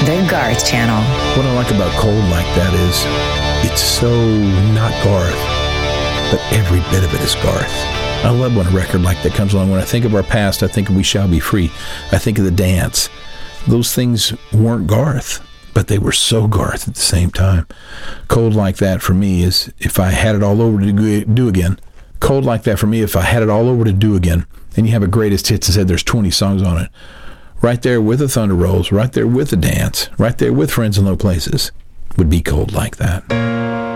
The Garth Channel. What I like about Cold Like That is it's so not Garth, but every bit of it is Garth. I love when a record like that comes along. When I think of our past, I think of We Shall Be Free. I think of The Dance. Those things weren't Garth, but they were so Garth at the same time. Cold Like That for me is if I had it all over to do again. Cold Like That for me, if I had it all over to do again, and you have a greatest hits and said there's 20 songs on it, right there with the Thunder Rolls, right there with The Dance, right there with Friends in Low Places, would be Cold Like That.